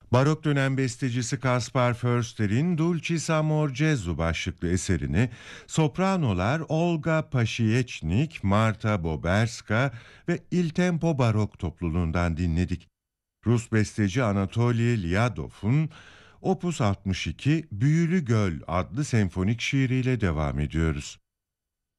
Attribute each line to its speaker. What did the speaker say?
Speaker 1: Barok dönem bestecisi Kaspar Förster'in Dulcis Amor Gesù başlıklı eserini sopranolar Olga Pashiechnik, Marta Boberska ve Il Tempo Barok topluluğundan dinledik. Rus besteci Anatoly Lyadov'un Opus 62 Büyülü Göl adlı senfonik şiiriyle devam ediyoruz.